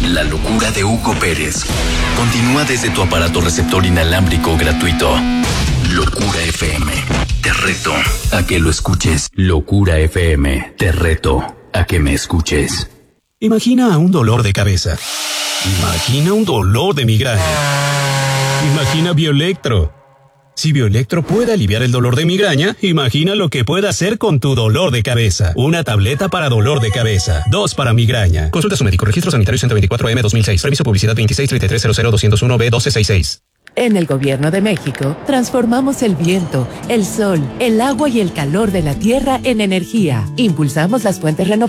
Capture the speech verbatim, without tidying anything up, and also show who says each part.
Speaker 1: La locura de Hugo Pérez continúa desde tu aparato receptor inalámbrico gratuito. Locura F M. Te reto a que lo escuches. Locura F M. Te reto a que me escuches.
Speaker 2: Imagina un dolor de cabeza. Imagina un dolor de migraña. Imagina Bioelectro. Si Bioelectro puede aliviar el dolor de migraña, imagina lo que puede hacer con tu dolor de cabeza. Una tableta para dolor de cabeza. Dos para migraña. Consulta a su médico. Registro sanitario ciento veinticuatro M dos mil seis. Permiso publicidad veintiséis treinta y tres cero cero doscientos uno B doce sesenta y seis.
Speaker 3: En el Gobierno de México, transformamos el viento, el sol, el agua y el calor de la tierra en energía. Impulsamos las fuentes renovables